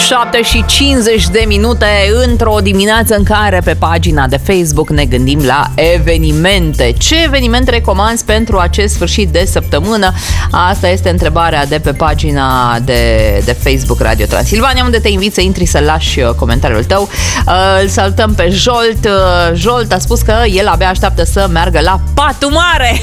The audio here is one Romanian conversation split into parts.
7:50 într-o dimineață în care pe pagina de Facebook ne gândim la evenimente. Ce eveniment recomanzi pentru acest sfârșit de săptămână? Asta este întrebarea de pe pagina de Facebook Radio Transilvania, unde te invit să intri să lași comentariul tău. Îl salutăm pe Jolt. Jolt a spus că el abia așteaptă să meargă la patul mare.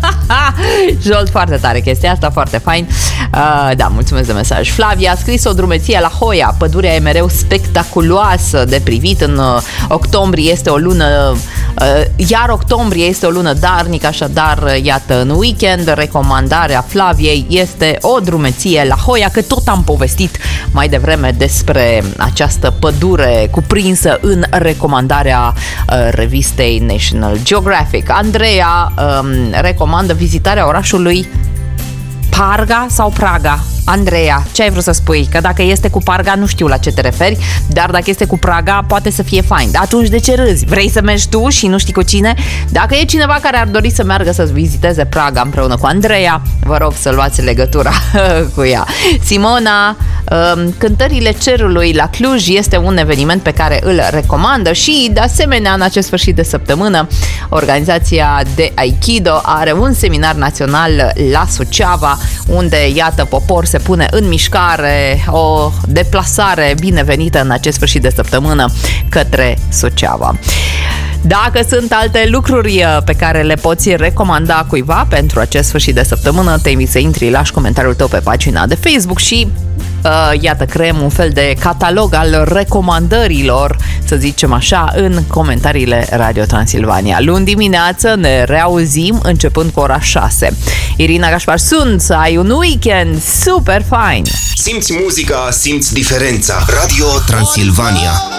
Jolt, foarte tare chestia asta, foarte fain. Da, mulțumesc de mesaj. Flavia a scris o drumeție la Hoia. Pădurea e mereu spectaculoasă de privit. În octombrie este o lună, iar octombrie este o lună darnică, așadar, iată, în weekend, recomandarea Flaviei este o drumeție la Hoia, că tot am povestit mai devreme despre această pădure cuprinsă în recomandarea revistei National Geographic. Andreea recomandă vizitarea orașului Parga sau Praga? Andreea, ce ai vrut să spui? Că dacă este cu Parga, nu știu la ce te referi, dar dacă este cu Praga, poate să fie fain. Atunci de ce râzi? Vrei să mergi tu și nu știi cu cine? Dacă e cineva care ar dori să meargă să viziteze Praga împreună cu Andreea, vă rog să luați legătura cu ea. Simona, Cântările Cerului la Cluj este un eveniment pe care îl recomandă și, de asemenea, în acest sfârșit de săptămână, organizația de Aikido are un seminar național la Suceava, unde, iată, popor se pune în mișcare, o deplasare binevenită în acest sfârșit de săptămână către Suceava. Dacă sunt alte lucruri pe care le poți recomanda cuiva pentru acest sfârșit de săptămână, te invit să intri, lași comentariul tău pe pagina de Facebook și iată, creăm un fel de catalog al recomandărilor, să zicem așa, în comentariile Radio Transilvania. Luni dimineață ne reauzim începând cu ora 6. Irina Gașpar sunt, să ai un weekend super fain! Simți muzica, simți diferența. Radio Transilvania.